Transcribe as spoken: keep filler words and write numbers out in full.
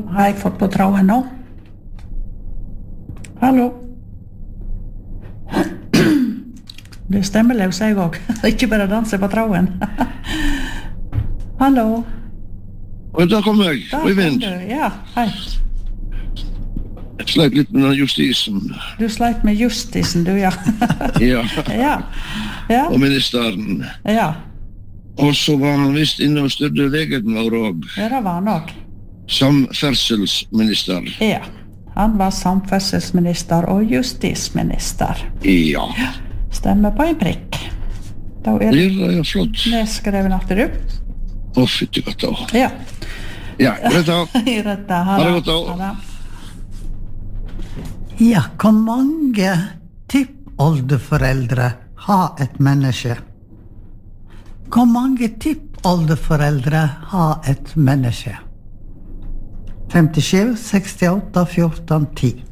har jeg fått på tråden nå? Hallo? Det stemmer løs jeg også. Ikke bare danse på tråden. Hallo? Og da kom jeg, Da og i vind. kom du, ja, hei. Jeg sleit litt med den justisen. Du sleit med justisen, du, ja. Ja, Ja, ja, og ministeren. ja. Og så var han visst inne og styrte legen vår og Ja, det var han også. samferdselsminister. Ja, han var samferdselsminister og justisminister. Ja, Stemmer på en prikk. Da er det det er flott. nedskrevet at du. Å, fytti katta. Ja. Ja, greit da. I rette, ha Ha det det. godt da. Ha det. Ja, hvor mange tippoldeforeldre har et menneske? Hvor mange tippoldeforeldre har et menneske? femtisju, sekstiåtte, fjorten, ti.